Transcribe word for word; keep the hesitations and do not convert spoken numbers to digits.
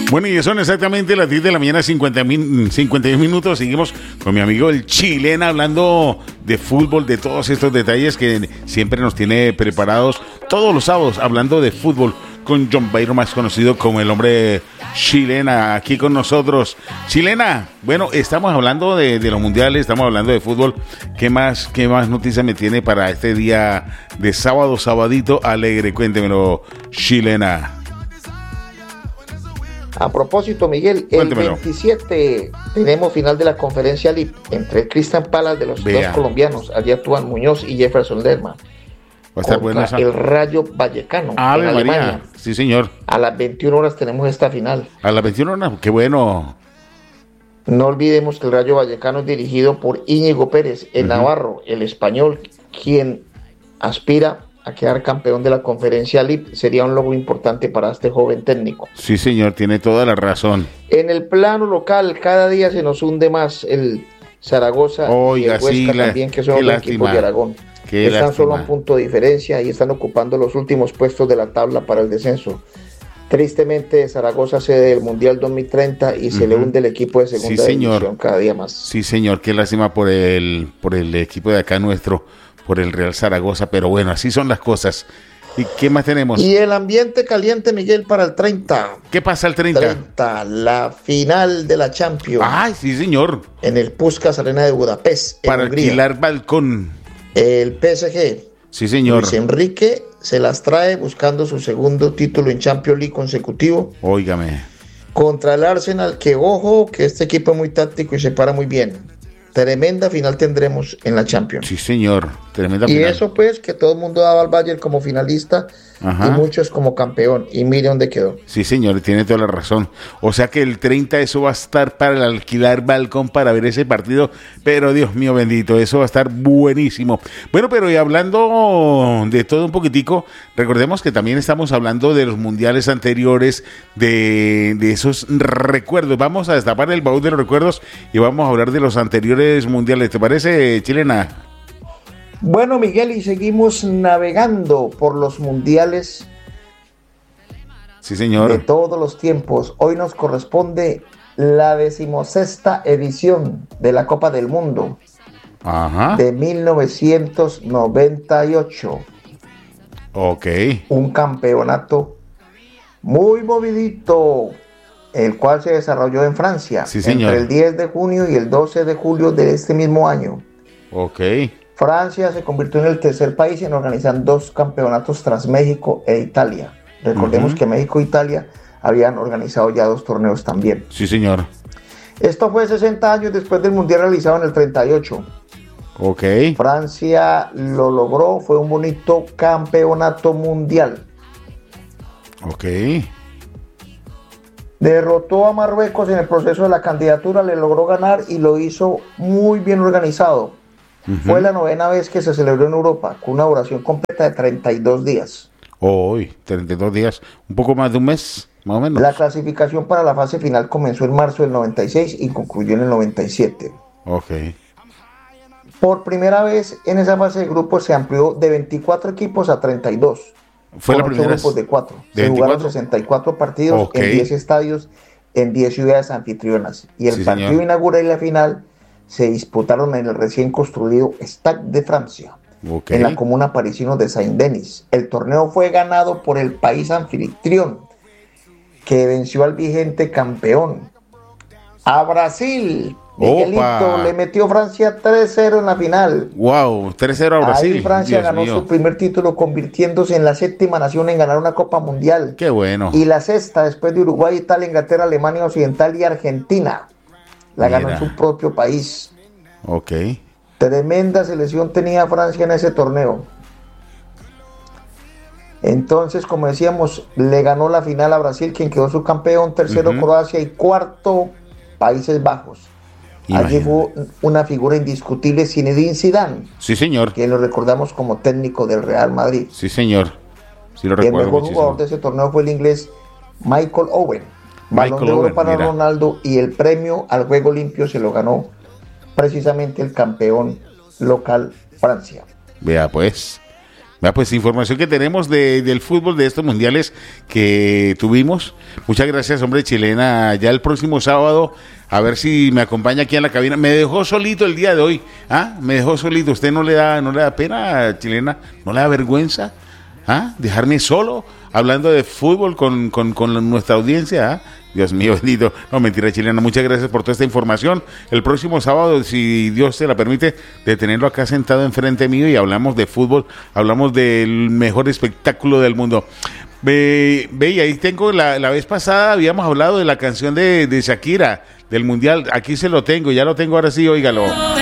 Bueno, y son exactamente las diez de la mañana, cincuenta, min, cincuenta y un minutos. Seguimos con mi amigo el Chilena hablando de fútbol, de todos estos detalles que siempre nos tiene preparados todos los sábados, hablando de fútbol con John Byron, más conocido como el hombre Chilena, aquí con nosotros. Chilena, bueno, estamos hablando de, de los mundiales, estamos hablando de fútbol. ¿Qué más, qué más noticias me tiene para este día de sábado, sabadito alegre? Cuéntemelo, Chilena. A propósito, Miguel, Cuéntemelo. El veintisiete tenemos final de la conferencia L I P entre el Crystal Palace de los Vea. dos colombianos, allí actúan Muñoz y Jefferson Lerma, Va a estar contra buena esa. el Rayo Vallecano Ave en María. Alemania. Sí, señor. A las veintiuna horas tenemos esta final. A las veintiuna horas, qué bueno. No olvidemos que el Rayo Vallecano es dirigido por Íñigo Pérez, el Uh-huh. navarro, el español, quien aspira a quedar campeón de la conferencia L I P. Sería un logro importante para este joven técnico. Sí, señor, tiene toda la razón. En el plano local, cada día se nos hunde más el Zaragoza Oiga, y el Huesca sí, la- también, que son qué los lástima. equipos de Aragón. Qué Están lástima. solo a un punto de diferencia y están ocupando los últimos puestos de la tabla para el descenso. Tristemente, Zaragoza sede del Mundial dos mil treinta y se Ujú. le hunde el equipo de segunda Sí, señor. división cada día más. Sí, señor, qué lástima por el, por el equipo de acá nuestro, por el Real Zaragoza, pero bueno, así son las cosas. ¿Y qué más tenemos? Y el ambiente caliente, Miguel, para el treinta. ¿Qué pasa el treinta? treinta, la final de la Champions Ay, sí, señor, en el Puskás Arena de Budapest, en para Hungría. alquilar balcón. El P S G, Sí, señor. Luis Enrique, se las trae buscando su segundo título en Champions League consecutivo Óigame. contra el Arsenal, que ojo, que este equipo es muy táctico y se para muy bien. Tremenda final tendremos en la Champions. Sí, señor. Tremenda Y final. eso pues, que todo el mundo daba al Bayern como finalista Ajá. y muchos como campeón. Y mire dónde quedó. Sí, señor, tiene toda la razón. O sea que el treinta eso va a estar para el alquilar balcón para ver ese partido. Pero Dios mío bendito, eso va a estar buenísimo. Bueno, pero y hablando de todo un poquitico, recordemos que también estamos hablando de los mundiales anteriores, de, de esos recuerdos. Vamos a destapar el baúl de los recuerdos y vamos a hablar de los anteriores mundiales. ¿Te parece, Chilena? Bueno, Miguel, y seguimos navegando por los mundiales Sí, de señor. todos los tiempos. Hoy nos corresponde la decimosexta edición de la Copa del Mundo Ajá. de mil novecientos noventa y ocho. Ok. Un campeonato muy movidito, el cual se desarrolló en Francia Sí, señor. entre el diez de junio y el doce de julio de este mismo año. Ok. Francia se convirtió en el tercer país en organizar dos campeonatos tras México e Italia. Recordemos Ujú. que México e Italia habían organizado ya dos torneos también. Sí, señor. Esto fue sesenta años después del Mundial realizado en el treinta y ocho. Ok. Francia lo logró, fue un bonito campeonato mundial. Ok. Derrotó a Marruecos en el proceso de la candidatura, le logró ganar y lo hizo muy bien organizado. Ujú. Fue la novena vez que se celebró en Europa, con una duración completa de treinta y dos días. Hoy, treinta y dos días, un poco más de un mes, más o menos. La clasificación para la fase final comenzó en marzo del noventa y seis y concluyó en el noventa y siete. Ok. Por primera vez en esa fase de grupos se amplió de veinticuatro equipos a treinta y dos. Fue la Con ocho primera grupos de cuatro. ¿de Se jugaron veinticuatro? sesenta y cuatro partidos Ok. en diez estadios en diez ciudades anfitrionas. Y el Sí, partido señor. inaugural y la final se disputaron en el recién construido Stade de Francia, Ok. en la comuna parisino de Saint-Denis. El torneo fue ganado por el país anfitrión, que venció al vigente campeón, a Brasil. Miguelito, Opa. le metió Francia tres cero en la final. Wow, tres cero a Brasil. Ahí Francia Dios ganó mío. su primer título, convirtiéndose en la séptima nación en ganar una Copa Mundial. Qué bueno. Y la sexta después de Uruguay, Italia, Inglaterra, Alemania Occidental y Argentina. La ganó en Mira. su propio país. Ok. Tremenda selección tenía Francia en ese torneo. Entonces, como decíamos, le ganó la final a Brasil, quien quedó su campeón, tercero Ujú. Croacia y cuarto Países Bajos. Allí Imagínate. fue una figura indiscutible, Zinedine Zidane, Sí, señor. que lo recordamos como técnico del Real Madrid. Sí, señor. Sí lo Y el recuerdo mejor muchísimo. jugador de ese torneo fue el inglés Michael Owen. Balón Michael de oro Owen, para mira. Ronaldo, y el premio al juego limpio se lo ganó precisamente el campeón local Francia. Vea, pues. Ah, pues información que tenemos de, del fútbol de estos mundiales que tuvimos. Muchas gracias, hombre, Chilena. Ya el próximo sábado, a ver si me acompaña aquí en la cabina. Me dejó solito el día de hoy. ¿Ah? Me dejó solito. ¿Usted no le da, no le da pena, Chilena? ¿No le da vergüenza? ¿Ah? ¿Dejarme solo hablando de fútbol con, con, con nuestra audiencia? ¿Ah? Dios mío, bendito. No, mentira, Chilena. Muchas gracias por toda esta información. El próximo sábado, si Dios se la permite, de tenerlo acá sentado enfrente mío y hablamos de fútbol, hablamos del mejor espectáculo del mundo. Ve, ve y ahí tengo, la, la vez pasada habíamos hablado de la canción de, de Shakira, del Mundial. Aquí se lo tengo, ya lo tengo ahora sí, óigalo.